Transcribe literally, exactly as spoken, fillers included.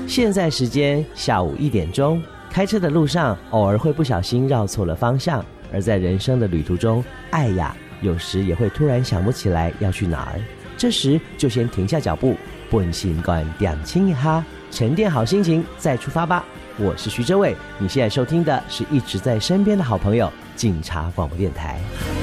现在时间下午一点钟，开车的路上偶尔会不小心绕错了方向，而在人生的旅途中，爱呀，有时也会突然想不起来要去哪儿。这时就先停下脚步，本心观点清一哈，沉淀好心情再出发吧。我是徐哲伟，你现在收听的是一直在身边的好朋友警察广播电台。